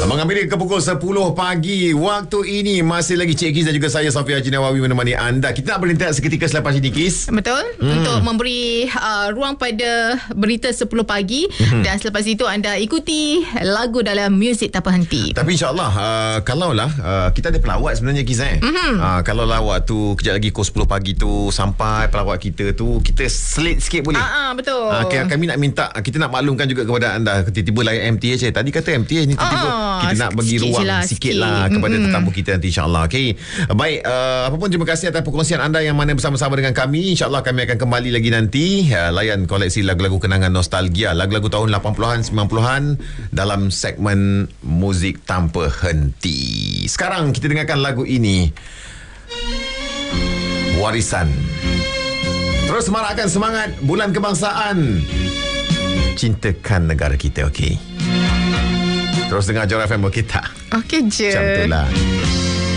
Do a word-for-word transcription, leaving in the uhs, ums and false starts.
Mengambil ke pukul sepuluh pagi. Waktu ini masih lagi Cik Kiz dan juga saya Safia Jinawawi menemani anda. Kita nak berhenti seketika selepas ini, Kiz. Betul. Hmm. Untuk memberi uh, ruang pada berita sepuluh pagi. Hmm. Dan selepas itu anda ikuti lagu dalam Muzik Tak Berhenti. Tapi insyaAllah uh, kalaulah uh, kita ada pelawat sebenarnya, Kiz eh. Hmm. Uh, kalaulah waktu kejap lagi pukul sepuluh pagi tu sampai pelawat kita tu, kita selit sikit boleh? Ah, betul. Uh, kami nak minta, kita nak maklumkan juga kepada anda. Tiba-tiba layan M T H eh. Tadi kata M T H ni tiba-tiba ah, kita nak bagi sikit ruang lah, sikit lah kepada mm-hmm. tetamu kita nanti, insyaAllah. Okay. Baik, uh, apa pun terima kasih atas perkongsian anda yang mana bersama-sama dengan kami. InsyaAllah kami akan kembali lagi nanti uh, layan koleksi lagu-lagu kenangan nostalgia, lagu-lagu tahun lapan puluhan, sembilan puluhan dalam segmen Muzik Tanpa Henti. Sekarang kita dengarkan lagu ini, Warisan. Terus semarakkan semangat Bulan Kebangsaan. Cintakan negara kita, okey? Terus dengar Jora F M kita. Okey je. Macam itulah.